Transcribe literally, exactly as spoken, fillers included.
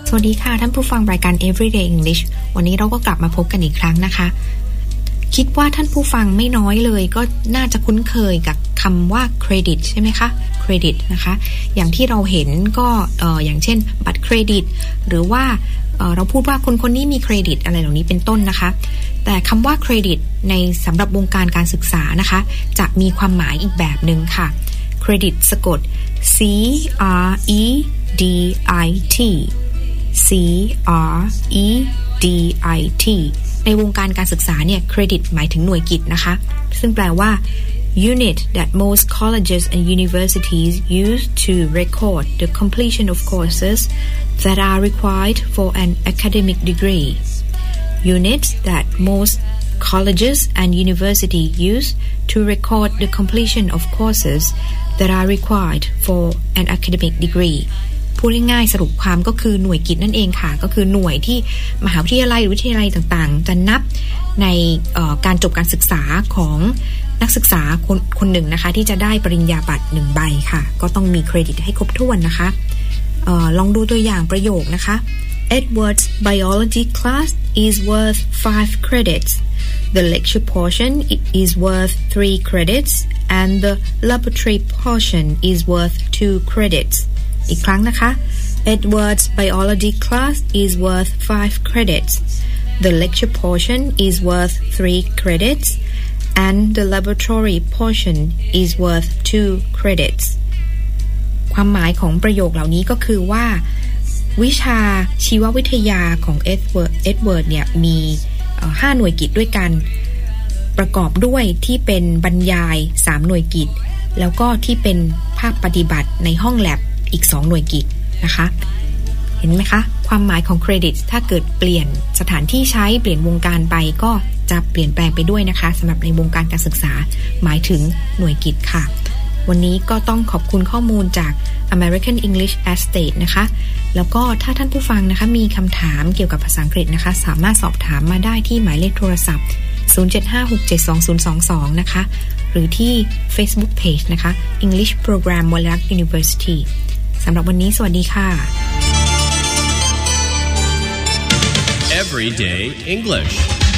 สวัสดีค่ะท่านผู้ฟังรายการ Everyday English วันนี้เราก็กลับมาพบกันอีกครั้งนะคะคิดว่าท่านผู้ฟังไม่น้อยเลยก็น่าจะคุ้นเคยกับคำว่าเครดิตใช่ไหมคะเครดิตนะคะอย่างที่เราเห็นก็เอ่ออย่างเช่นบัตรเครดิตหรือว่าเอ่อเราพูดว่าคนคนนี้มีเครดิตอะไรเหล่านี้เป็นต้นนะคะแต่คำว่าเครดิตในสำหรับวงการการศึกษานะคะจะมีความหมายอีกแบบหนึ่งค่ะเครดิตสะกด C R E D I T C R E D I T ในวงการการศึกษาเนี่ยเครดิตหมายถึงหน่วยกิตนะคะซึ่งแปลว่า unit that most colleges and universities use to record the completion of courses that are required for an academic degree. Units that most colleges and universities use to record the completion of courses that are required for an academic degree.พูดง่ายๆสรุปความก็คือหน่วยกิตนั่นเองค่ะก็คือหน่วยที่มหาวิทยาลัยหรือวิทยาลัยต่างๆจะนับในการจบการศึกษาของนักศึกษาคนคนหนึ่งนะคะที่จะได้ปริญญาบัตรหนึ่งใบค่ะก็ต้องมีเครดิตให้ครบถ้วนนะคะเอ่อลองดูตัวอย่างประโยคนะคะ Edward's biology class is worth five credits. The lecture portion is worth three credits and the laboratory portion is worth two credits.อีกครั้งนะคะ Edward's biology class is worth five credits. The lecture portion is worth three credits and the laboratory portion is worth two credits. ความหมายของประโยคเหล่านี้ก็คือว่าวิชาชีววิทยาของ Edward Edward เนี่ยมีห้าหน่วยกิตด้วยกันประกอบด้วยที่เป็นบรรยายสามหน่วยกิตแล้วก็ที่เป็นภาคปฏิบัติในห้องแลบอีกสองหน่วยกิตนะคะเห็นไหมคะความหมายของเครดิตถ้าเกิดเปลี่ยนสถานที่ใช้เปลี่ยนวงการไปก็จะเปลี่ยนแปลงไปด้วยนะคะสำหรับในวงการการศึกษาหมายถึงหน่วยกิตค่ะวันนี้ก็ต้องขอบคุณข้อมูลจาก American English Estate นะคะแล้วก็ถ้าท่านผู้ฟังนะคะมีคำถามเกี่ยวกับภาษาอังกฤษนะคะสามารถสอบถามมาได้ที่หมายเลขโทรศัพท์ศูนย์ เจ็ด ห้า หก เจ็ด สอง ศูนย์ สอง สองนะคะหรือที่ Facebook Page นะคะ English Program Waliak Universityสำหรับวันนี้สวัสดีค่ะ Everyday English